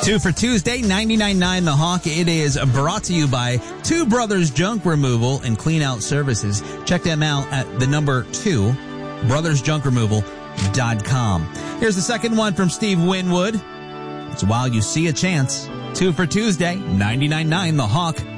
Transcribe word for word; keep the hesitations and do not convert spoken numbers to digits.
Two for Tuesday, ninety-nine point nine The Hawk. It is brought to you by Two Brothers Junk Removal and Clean Out Services. Check them out at the number two, brothers junk removal dot com. Here's the second one from Steve Winwood. It's While You See a Chance. Two for Tuesday, ninety-nine point nine The Hawk.